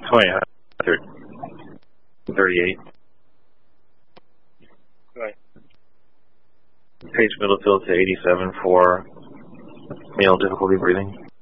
38. Right. Page middle field to 87 for male difficulty breathing.